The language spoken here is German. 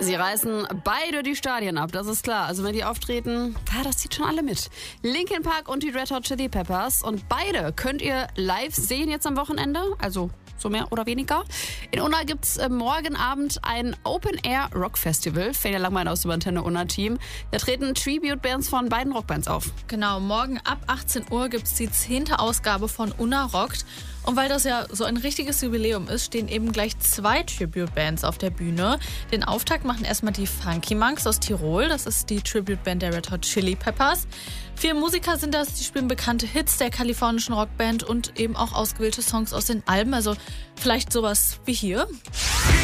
Sie reißen beide die Stadien ab, das ist klar. Also wenn die auftreten, das zieht schon alle mit. Linkin Park und die Red Hot Chili Peppers. Und beide könnt ihr live sehen jetzt am Wochenende. Also so mehr oder weniger. In Unna gibt's morgen Abend ein Open-Air-Rock-Festival. Fährt Langbein aus dem Antenne Unna-Team. Da treten Tribute-Bands von beiden Rockbands auf. Genau, morgen ab 18 Uhr gibt's die 10. Ausgabe von Unna Rockt. Und weil das ja so ein richtiges Jubiläum ist, stehen eben gleich 2 Tribute-Bands auf der Bühne. Den Auftakt machen erstmal die Funky Monks aus Tirol. Das ist die Tribute-Band der Red Hot Chili Peppers. 4 Musiker sind das, die spielen bekannte Hits der kalifornischen Rockband und eben auch ausgewählte Songs aus den Alben. Also vielleicht sowas wie hier.